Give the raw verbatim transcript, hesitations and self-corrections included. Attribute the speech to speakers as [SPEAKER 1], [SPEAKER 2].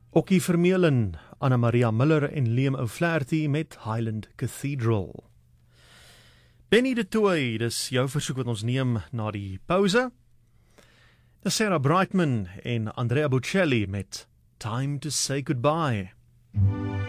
[SPEAKER 1] Okkie Vermeulen, Anna Maria Miller en Liam O'Flaherty met Highland Cathedral. Benny de Tooi, dis jou versoek wat ons neem na die pauze. Dis Sarah Brightman en Andrea Bocelli met Time to Say Goodbye.